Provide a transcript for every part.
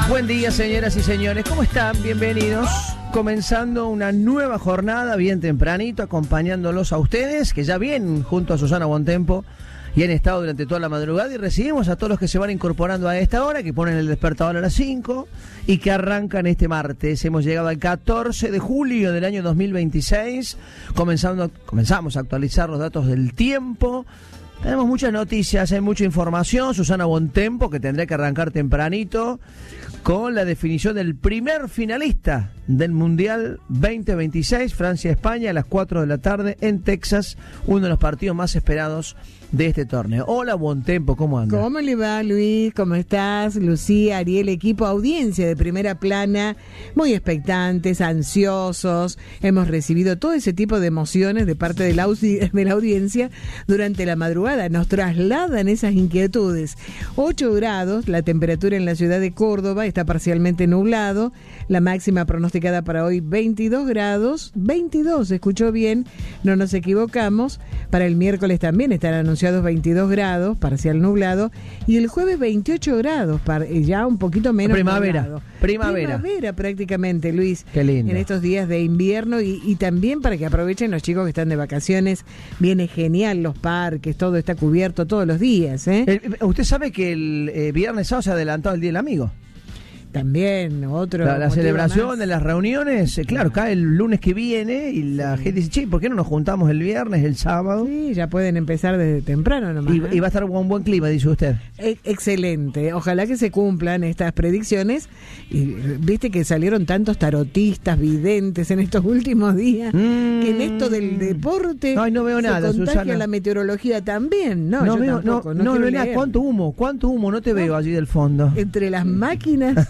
Buen día, señoras y señores, ¿cómo están? Bienvenidos. Comenzando una nueva jornada bien tempranito, acompañándolos a ustedes, que ya vienen junto a Susana Bontempo y han estado durante toda la madrugada, y recibimos a todos los que se van incorporando a esta hora, que ponen el despertador a las 5 y que arrancan este martes. Hemos llegado al 14 de julio del año 2026, comenzamos a actualizar los datos del tiempo. Tenemos muchas noticias, hay mucha información. Susana Bontempo, que tendrá que arrancar tempranito con la definición del primer finalista del Mundial 2026, Francia-España, a las 4 de la tarde en Texas, uno de los partidos más esperados de este torneo. Hola, Bontempo, ¿cómo anda? ¿Cómo le va, Luis? ¿Cómo estás? Lucía, Ariel, equipo, audiencia de Primera Plana, muy expectantes, ansiosos. Hemos recibido todo ese tipo de emociones de parte de la audiencia durante la madrugada. Nos trasladan esas inquietudes. 8 grados, la temperatura en la ciudad de Córdoba, está parcialmente nublado. La máxima pronosticada para hoy, 22 grados. 22, escuchó bien, no nos equivocamos. Para el miércoles también estarán anunciados 22 grados, parcial nublado, y el jueves 28 grados, ya un poquito menos primavera prácticamente, Luis. Qué lindo. En estos días de invierno y también para que aprovechen los chicos que están de vacaciones. Viene genial, los parques, todo está cubierto todos los días, ¿eh? Usted sabe que el viernes sábado se ha adelantado el Día del Amigo. También otro. La celebración de las reuniones, claro, cae el lunes que viene y la gente dice, che, ¿por qué no nos juntamos el viernes, el sábado? Sí, ya pueden empezar desde temprano nomás. Y va a estar un buen clima, dice usted. Excelente, ojalá que se cumplan estas predicciones. Y viste que salieron tantos tarotistas, videntes en estos últimos días, que en esto del deporte no veo nada, se contagia Susana. La meteorología también. No veo, tampoco, no veo nada. ¿Cuánto humo? No te veo allí del fondo. Entre las máquinas,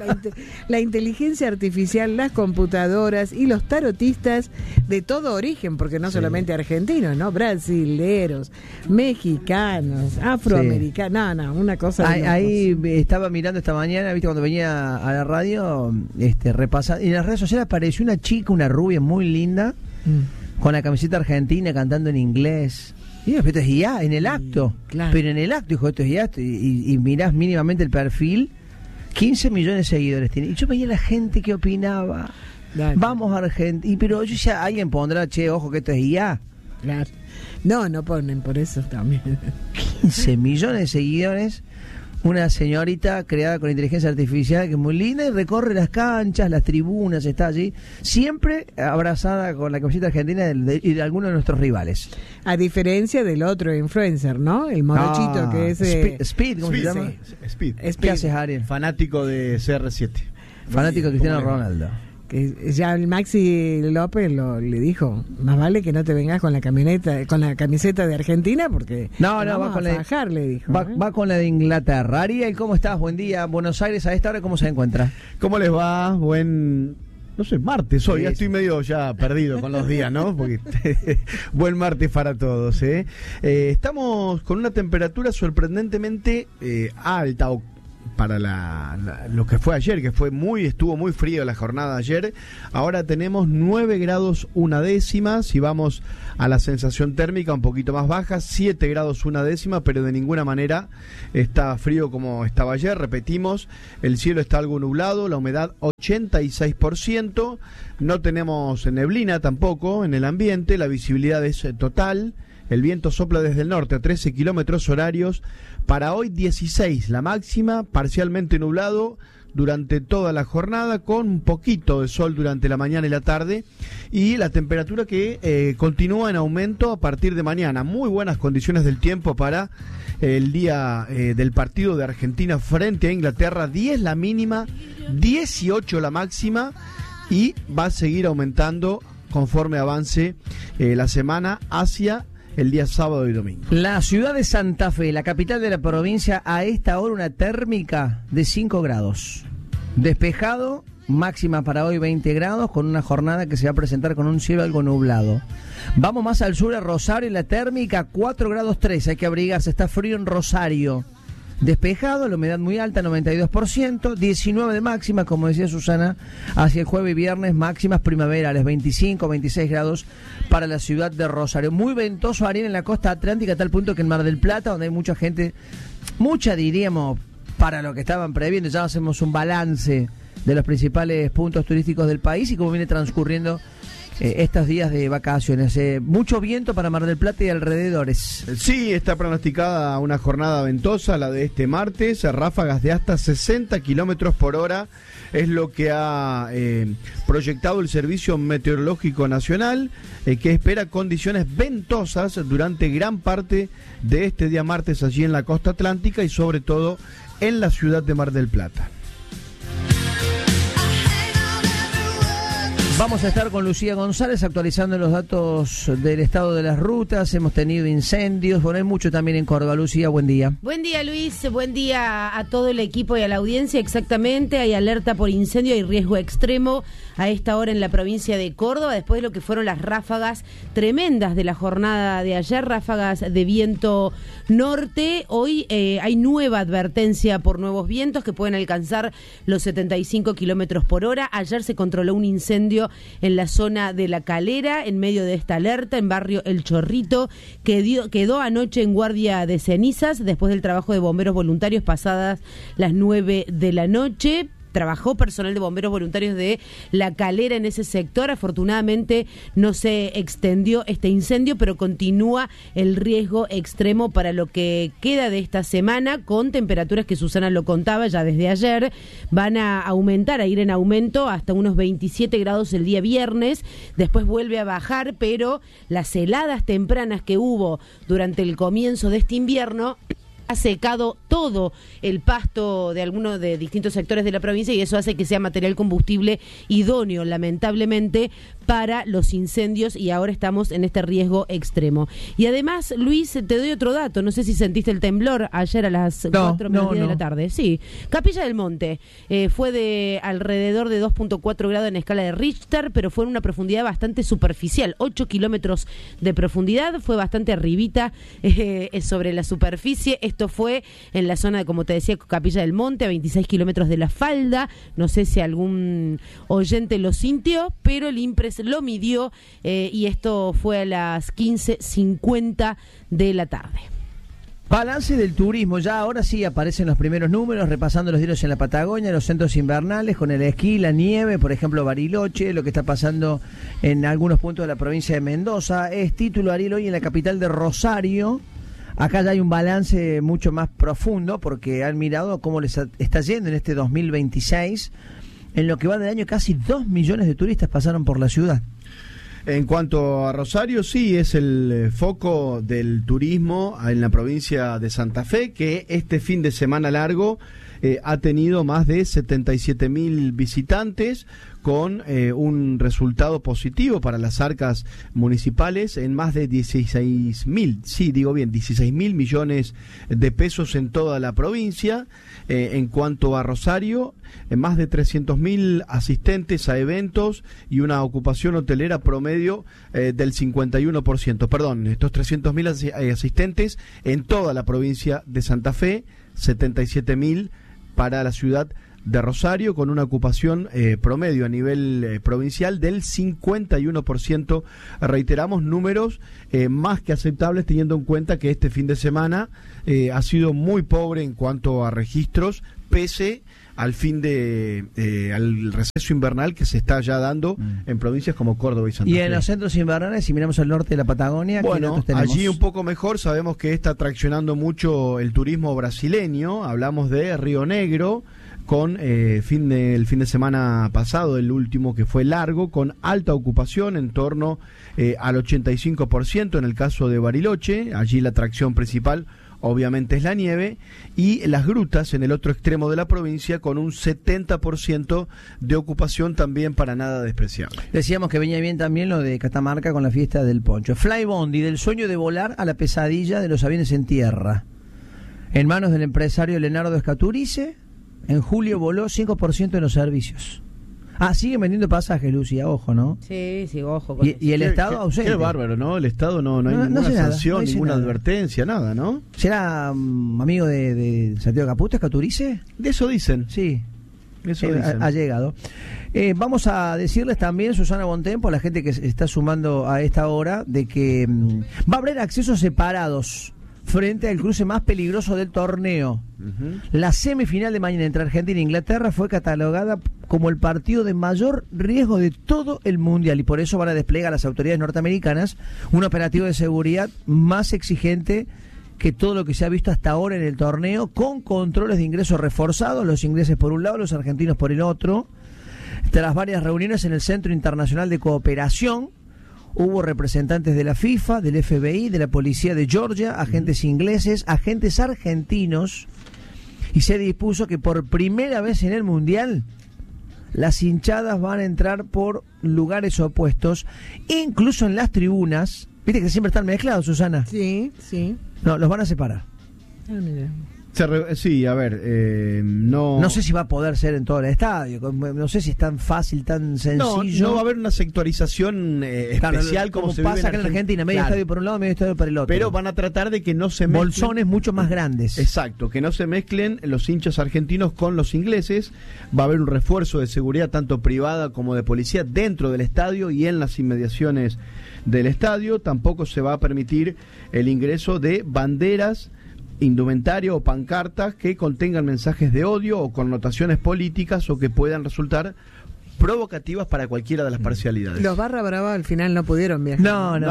la inteligencia artificial, las computadoras y los tarotistas de todo origen, porque no solamente argentinos, ¿no? Brasileros, mexicanos, afroamericanos, una cosa. Ahí estaba mirando esta mañana, viste, cuando venía a la radio, repasando, y en las redes sociales apareció una chica, una rubia muy linda, con la camiseta argentina, cantando en inglés. Y esto es IA, en el acto. Claro. Pero en el acto, hijo, esto es IA, y mirás mínimamente el perfil. 15 millones de seguidores tiene. Y yo veía a la gente que opinaba. Claro. Vamos a Argentina. Pero yo ya alguien pondrá, che, ojo que esto es IA. Claro. No ponen por eso también. 15 millones de seguidores. Una señorita creada con inteligencia artificial que es muy linda y recorre las canchas, las tribunas, está allí, siempre abrazada con la camiseta argentina y de algunos de nuestros rivales. A diferencia del otro influencer, ¿no? El morochito que es... Speed, ¿cómo se llama? Sí, Speed. ¿Qué haces, Ariel? Fanático de CR7. Fanático de Cristiano Ronaldo. Que ya el Maxi López le dijo, más vale que no te vengas con la camiseta de Argentina, porque va con la fajar, le dijo. Va con la de Inglaterra. Ariel, ¿cómo estás? Buen día. Buenos Aires a esta hora, ¿cómo se encuentra? ¿Cómo les va? No sé, martes hoy, ya estoy medio ya perdido con los días, ¿no? Porque buen martes para todos, ¿eh? Estamos con una temperatura sorprendentemente alta, para lo que fue ayer, que estuvo muy frío la jornada de ayer. Ahora tenemos 9 grados 1/10, si vamos a la sensación térmica un poquito más baja, 7 grados 1/10, pero de ninguna manera está frío como estaba ayer. Repetimos, el cielo está algo nublado, la humedad 86%, no tenemos neblina tampoco en el ambiente, la visibilidad es total. El viento sopla desde el norte a 13 kilómetros horarios. Para hoy 16, la máxima, parcialmente nublado durante toda la jornada, con un poquito de sol durante la mañana y la tarde. Y la temperatura que continúa en aumento a partir de mañana. Muy buenas condiciones del tiempo para el día del partido de Argentina frente a Inglaterra. 10 la mínima, 18 la máxima, y va a seguir aumentando conforme avance la semana hacia el día sábado y domingo. La ciudad de Santa Fe, la capital de la provincia, a esta hora una térmica de 5 grados. Despejado, máxima para hoy 20 grados, con una jornada que se va a presentar con un cielo algo nublado. Vamos más al sur, a Rosario, y la térmica 4 grados 3, hay que abrigarse, está frío en Rosario. Despejado, la humedad muy alta, 92%, 19 de máxima, como decía Susana, hacia el jueves y viernes, máximas primaverales, 25, 26 grados para la ciudad de Rosario. Muy ventoso, Ariel, en la costa atlántica, a tal punto que en Mar del Plata, donde hay mucha gente, diríamos, para lo que estaban previendo. Ya hacemos un balance de los principales puntos turísticos del país y cómo viene transcurriendo estos días de vacaciones. Mucho viento para Mar del Plata y alrededores. Sí, está pronosticada una jornada ventosa, la de este martes, ráfagas de hasta 60 kilómetros por hora. Es lo que ha proyectado el Servicio Meteorológico Nacional, que espera condiciones ventosas durante gran parte de este día martes allí en la costa atlántica y sobre todo en la ciudad de Mar del Plata. Vamos a estar con Lucía González actualizando los datos del estado de las rutas. Hemos tenido incendios, bueno, hay mucho también en Córdoba. Lucía, buen día. Buen día, Luis, buen día a todo el equipo y a la audiencia. Exactamente, hay alerta por incendio y riesgo extremo a esta hora en la provincia de Córdoba, después de lo que fueron las ráfagas tremendas de la jornada de ayer, ráfagas de viento norte. Hoy hay nueva advertencia por nuevos vientos que pueden alcanzar los 75 kilómetros por hora. Ayer se controló un incendio en la zona de La Calera, en medio de esta alerta, en barrio El Chorrito, que quedó anoche en guardia de cenizas, después del trabajo de bomberos voluntarios pasadas las 9 de la noche. Trabajó personal de bomberos voluntarios de La Calera en ese sector. Afortunadamente no se extendió este incendio, pero continúa el riesgo extremo para lo que queda de esta semana, con temperaturas que Susana lo contaba ya desde ayer, van a aumentar, a ir en aumento hasta unos 27 grados el día viernes, después vuelve a bajar, pero las heladas tempranas que hubo durante el comienzo de este invierno ha secado todo el pasto de algunos de distintos sectores de la provincia y eso hace que sea material combustible idóneo, lamentablemente, para los incendios, y ahora estamos en este riesgo extremo. Y además, Luis, te doy otro dato, no sé si sentiste el temblor ayer a las 4:00 de la tarde. Sí, Capilla del Monte fue de alrededor de 2.4 grados en escala de Richter, pero fue en una profundidad bastante superficial, 8 kilómetros de profundidad, fue bastante arribita sobre la superficie. Esto fue en la zona de, como te decía, Capilla del Monte, a 26 kilómetros de La Falda. No sé si algún oyente lo sintió, pero el INPRES lo midió y esto fue a las 15:50 de la tarde. Balance del turismo, ya ahora sí aparecen los primeros números, repasando los diarios en la Patagonia, los centros invernales, con el esquí, la nieve, por ejemplo Bariloche, lo que está pasando en algunos puntos de la provincia de Mendoza. Es título, Ariel, hoy en la capital de Rosario. Acá ya hay un balance mucho más profundo porque han mirado cómo les está yendo en este 2026. En lo que va del año, casi 2 millones de turistas pasaron por la ciudad. En cuanto a Rosario, sí, es el foco del turismo en la provincia de Santa Fe, que este fin de semana largo ha tenido más de 77.000 visitantes, con un resultado positivo para las arcas municipales en más de 16.000 millones de pesos en toda la provincia. En cuanto a Rosario, más de 300.000 asistentes a eventos y una ocupación hotelera promedio del 51%. Perdón, estos 300.000 asistentes en toda la provincia de Santa Fe, 77.000 para la ciudad de Rosario, con una ocupación promedio a nivel provincial del 51%. Reiteramos, números más que aceptables, teniendo en cuenta que este fin de semana ha sido muy pobre en cuanto a registros, pese al al receso invernal que se está ya dando en provincias como Córdoba y Santa Fe. Y en los centros invernales, si miramos al norte de la Patagonia, bueno, allí un poco mejor. Sabemos que está traccionando mucho el turismo brasileño. Hablamos de Río Negro, con el fin de semana pasado, el último, que fue largo, con alta ocupación en torno al 85% en el caso de Bariloche. Allí la atracción principal obviamente es la nieve, y las grutas en el otro extremo de la provincia, con un 70% de ocupación, también para nada despreciable. Decíamos que venía bien también lo de Catamarca con la fiesta del poncho. Flybondi, del sueño de volar a la pesadilla de los aviones en tierra. En manos del empresario Leonardo Escaturice, en julio voló 5% en los servicios. Siguen vendiendo pasajes, Lucía, ojo, ¿no? Sí, ojo. Y el Estado ausente. Qué bárbaro, ¿no? El Estado no hay ninguna sanción, ninguna advertencia, nada, ¿no? ¿Será amigo de Santiago Caputo, Escaturice? De eso dicen. Sí. Eso dicen. Ha llegado. Vamos a decirles también, Susana Bontempo, a la gente que se está sumando a esta hora, de que va a haber accesos separados frente al cruce más peligroso del torneo. La semifinal de mañana entre Argentina e Inglaterra fue catalogada como el partido de mayor riesgo de todo el mundial y por eso van a desplegar a las autoridades norteamericanas un operativo de seguridad más exigente que todo lo que se ha visto hasta ahora en el torneo, con controles de ingreso reforzados, los ingleses por un lado, los argentinos por el otro. Tras varias reuniones en el Centro Internacional de Cooperación, hubo representantes de la FIFA, del FBI, de la policía de Georgia, agentes ingleses, agentes argentinos, y se dispuso que por primera vez en el Mundial las hinchadas van a entrar por lugares opuestos, incluso en las tribunas. Viste que siempre están mezclados, Susana. Sí, sí. No, los van a separar. Ah, mira. Sí, a ver, no sé si va a poder ser en todo el estadio, no sé si es tan fácil, tan sencillo. No va a haber una sectorización especial como se pasa vive acá en Argentina, medio estadio por un lado, medio estadio por el otro. Pero van a tratar de que no se mezclen bolsones mucho más grandes. Exacto, que no se mezclen los hinchas argentinos con los ingleses. Va a haber un refuerzo de seguridad tanto privada como de policía dentro del estadio y en las inmediaciones del estadio. Tampoco se va a permitir el ingreso de banderas, indumentario o pancartas que contengan mensajes de odio o connotaciones políticas o que puedan resultar provocativas para cualquiera de las parcialidades. Los Barra Brava al final no pudieron viajar.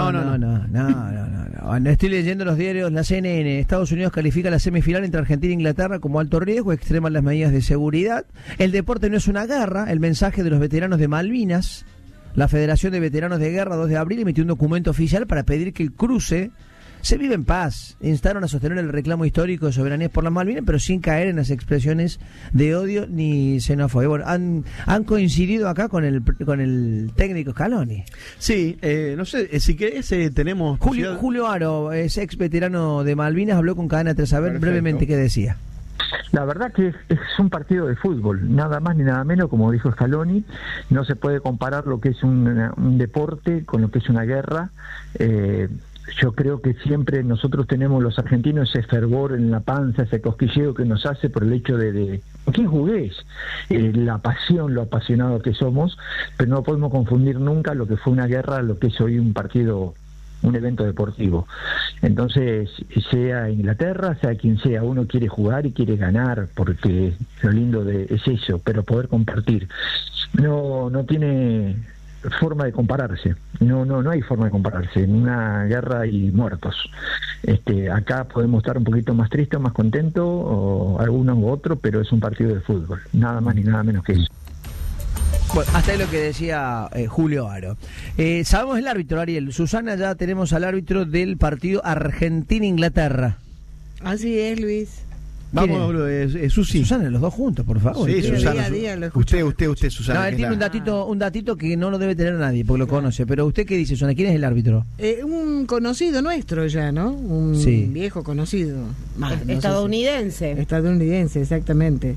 No. Estoy leyendo los diarios, la CNN. Estados Unidos califica la semifinal entre Argentina e Inglaterra como alto riesgo, extreman las medidas de seguridad. El deporte no es una guerra, el mensaje de los veteranos de Malvinas. La Federación de Veteranos de Guerra, 2 de abril, emitió un documento oficial para pedir que el cruce se vive en paz. Instaron a sostener el reclamo histórico de soberanía por las Malvinas, pero sin caer en las expresiones de odio ni xenofobia. Bueno, han coincidido acá con el técnico Scaloni. Sí, no sé, si querés tenemos... Julio Aro, es ex veterano de Malvinas, habló con Cadena 3. A ver brevemente qué decía. La verdad que es un partido de fútbol, nada más ni nada menos, como dijo Scaloni. No se puede comparar lo que es un deporte con lo que es una guerra. Yo creo que siempre nosotros tenemos los argentinos ese fervor en la panza, ese cosquilleo que nos hace por el hecho de ¿quién jugués? La pasión, lo apasionado que somos, pero no podemos confundir nunca lo que fue una guerra, lo que es hoy un partido, un evento deportivo. Entonces, sea Inglaterra, sea quien sea, uno quiere jugar y quiere ganar, porque lo lindo es eso, pero poder compartir. No tiene forma de compararse. No hay forma de compararse. En una guerra hay muertos. Acá podemos estar un poquito más tristes, más contentos, o algunos u otros, pero es un partido de fútbol. Nada más ni nada menos que eso. Bueno, hasta ahí lo que decía Julio Aro. Sabemos el árbitro, Ariel. Susana, ya tenemos al árbitro del partido Argentina-Inglaterra. Así es, Luis. Vamos, Susi. Susana, los dos juntos, por favor. Sí, Susana. Día, usted, Susana. No, él tiene un datito que no lo debe tener nadie, porque lo conoce. Pero usted, ¿qué dice, Susana? ¿Quién es el árbitro? Un conocido nuestro ya, ¿no? Un viejo conocido. Estadounidense. Estadounidense, exactamente.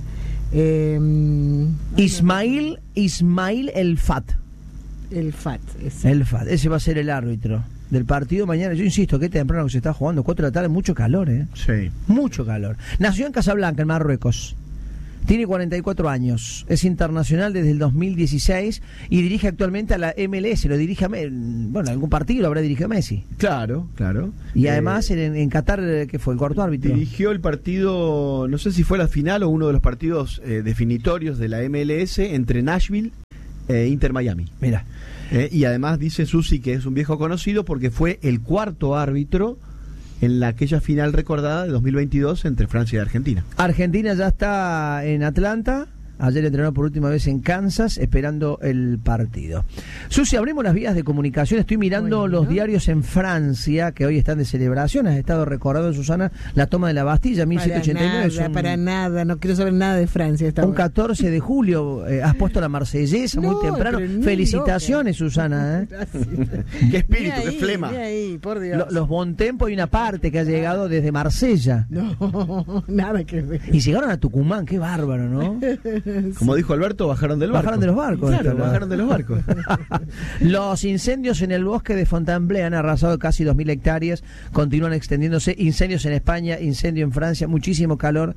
Ismail El Fat. El Fat. Ese va a ser el árbitro del partido mañana. Yo insisto, qué temprano que se está jugando, 4 de la tarde, mucho calor, Sí. Mucho calor. Nació en Casablanca, en Marruecos. Tiene 44 años. Es internacional desde el 2016 y dirige actualmente a la MLS. Lo dirige algún partido lo habrá dirigido Messi. Claro. Y además en Qatar, que fue el cuarto árbitro. Dirigió el partido, no sé si fue la final o uno de los partidos definitorios de la MLS entre Nashville e Inter Miami. Mira. Y además dice Susi que es un viejo conocido porque fue el cuarto árbitro en aquella final recordada de 2022 entre Francia y Argentina. Argentina ya está en Atlanta. Ayer entrenó por última vez en Kansas, esperando el partido. Susi, abrimos las vías de comunicación. Estoy mirando los diarios en Francia, que hoy están de celebración. Has estado recordando, Susana, la toma de la Bastilla, 1789. Para nada, no quiero saber nada de Francia. Un 14 de julio, has puesto la marsellesa muy temprano. Felicitaciones, loca. Susana. Qué espíritu, qué flema. Ahí, por Dios. Los Bontempo hay una parte que ha llegado desde Marsella. No, nada que ver. Y llegaron a Tucumán, qué bárbaro, ¿no? Como dijo Alberto, bajaron del barco. Bajaron de los barcos. Claro, bajaron de los barcos. Los incendios en el bosque de Fontainebleau han arrasado casi 2.000 hectáreas. Continúan extendiéndose. Incendios en España, incendio en Francia, muchísimo calor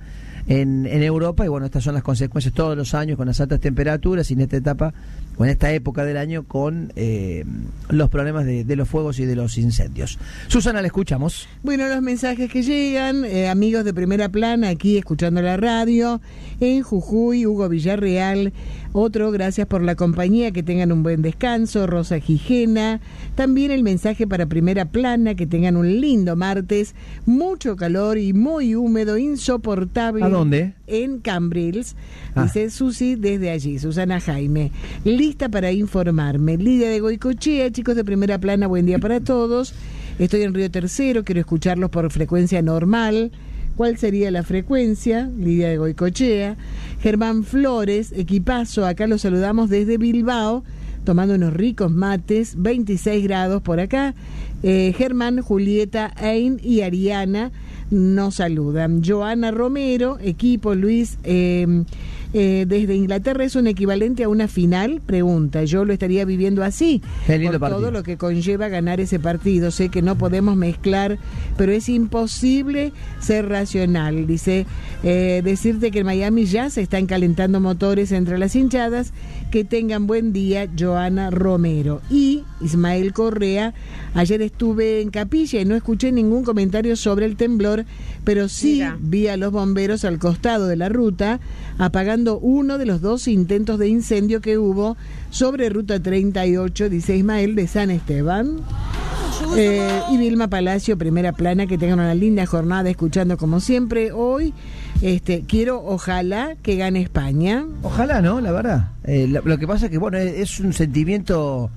en Europa, y bueno, estas son las consecuencias todos los años con las altas temperaturas y en esta etapa, o en esta época del año, con los problemas de los fuegos y de los incendios. Susana, la escuchamos. Bueno, los mensajes que llegan, amigos de Primera Plana, aquí escuchando la radio, en Jujuy, Hugo Villarreal, otro, gracias por la compañía, que tengan un buen descanso, Rosa Gijena, también el mensaje para Primera Plana, que tengan un lindo martes, mucho calor y muy húmedo, insoportable. ¿A dónde? En Cambrils, dice Susi desde allí, Susana Jaime, lista para informarme. Lidia de Goicochea, chicos de Primera Plana, buen día para todos. Estoy en Río Tercero, quiero escucharlos por frecuencia normal. ¿Cuál sería la frecuencia? Lidia de Goicochea. Germán Flores, equipazo, acá los saludamos desde Bilbao, tomando unos ricos mates, 26 grados por acá. Germán, Julieta, Ein y Ariana nos saludan. Joana Romero, equipo Luis, desde Inglaterra, ¿es un equivalente a una final? Pregunta. Yo lo estaría viviendo así, por todo lo que conlleva ganar ese partido. Sé que no podemos mezclar, pero es imposible ser racional. Dice, decirte que en Miami ya se están calentando motores entre las hinchadas. Que tengan buen día, Joana Romero. Y Ismael Correa, ayer estuve en Capilla y no escuché ningún comentario sobre el temblor, pero sí vi a los bomberos al costado de la ruta apagando uno de los 2 intentos de incendio que hubo sobre Ruta 38, dice Ismael, de San Esteban. Y Vilma Palacio, Primera Plana, que tengan una linda jornada escuchando como siempre. Hoy quiero, ojalá que gane España. Ojalá, ¿no? La verdad. Lo que pasa es que, bueno, es un sentimiento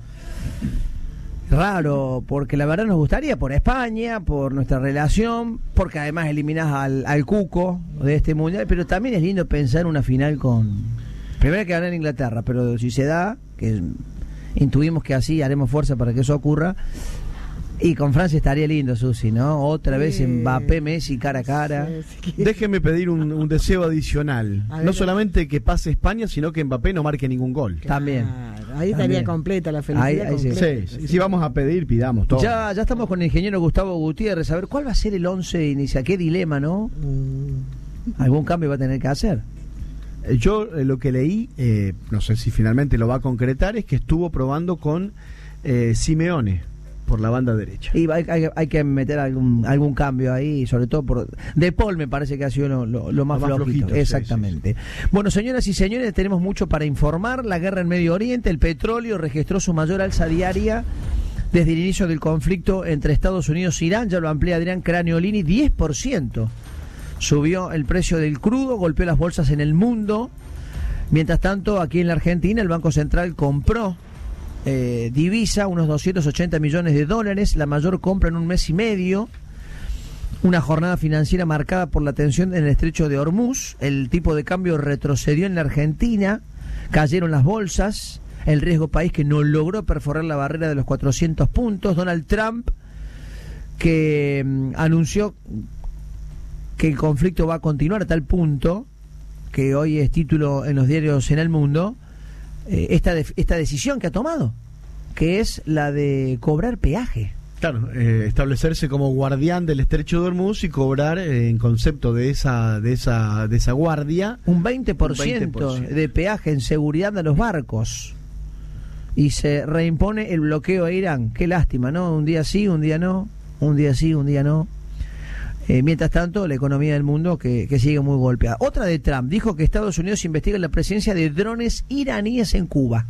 raro, porque la verdad nos gustaría por España, por nuestra relación, porque además eliminás al cuco de este mundial, pero también es lindo pensar una final con... Primero que ganar en Inglaterra, pero si se da, que intuimos que así haremos fuerza para que eso ocurra, y con Francia estaría lindo, Susi, ¿no? Otra vez Mbappé, Messi, cara a cara. Déjeme pedir un deseo adicional. No solamente que pase España, sino que Mbappé no marque ningún gol. También. Ahí estaría completa la felicidad. Ahí sí. Si vamos a pedir, pidamos todo. Ya estamos con el ingeniero Gustavo Gutiérrez. A ver, ¿cuál va a ser el 11 inicial? Qué dilema, ¿no? Algún cambio va a tener que hacer. Yo lo que leí, no sé si finalmente lo va a concretar, es que estuvo probando con Simeone por la banda derecha. Y hay que meter algún cambio ahí, sobre todo por De Paul, me parece que ha sido lo más flojito. Exactamente. Sí. Bueno, señoras y señores, tenemos mucho para informar. La guerra en Medio Oriente, el petróleo registró su mayor alza diaria desde el inicio del conflicto entre Estados Unidos e Irán. Ya lo amplía Adrián Craniolini, 10%. Subió el precio del crudo, golpeó las bolsas en el mundo. Mientras tanto, aquí en la Argentina, el Banco Central compró divisa, unos 280 millones de dólares, la mayor compra en un mes y medio. Una jornada financiera marcada por la tensión en el estrecho de Hormuz. El tipo de cambio retrocedió en la Argentina, cayeron las bolsas, el riesgo país que no logró perforar la barrera de los 400 puntos. Donald Trump, que anunció que el conflicto va a continuar a tal punto que hoy es título en los diarios en el mundo, esta decisión que ha tomado, que es la de cobrar peaje. Claro, establecerse como guardián del estrecho de Hormuz y cobrar en concepto de esa guardia un 20% de peaje en seguridad de los barcos. Y se reimpone el bloqueo a Irán. Qué lástima, ¿no? Un día sí, un día no, un día sí, un día no. Mientras tanto, la economía del mundo que sigue muy golpeada. Otra de Trump, dijo que Estados Unidos investiga la presencia de drones iraníes en Cuba.